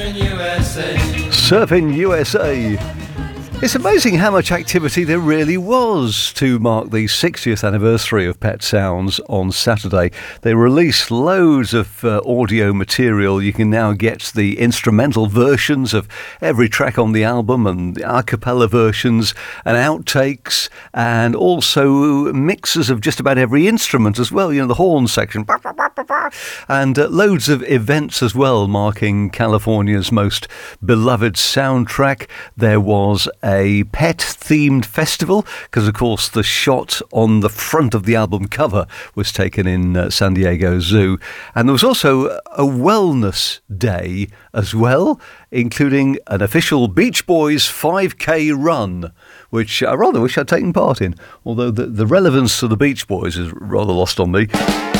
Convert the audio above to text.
Surfing USA. It's amazing how much activity there really was to mark the 60th anniversary of Pet Sounds on Saturday. They released loads of audio material. You can now get the instrumental versions of every track on the album and the a cappella versions and outtakes and also mixes of just about every instrument as well. You know, the horn section and loads of events as well marking California's most beloved soundtrack. There was a pet-themed festival because, of course, the shot on the front of the album cover was taken in San Diego Zoo. And there was also a wellness day as well, including an official Beach Boys 5K run, which I rather wish I'd taken part in, although the relevance to the Beach Boys is rather lost on me.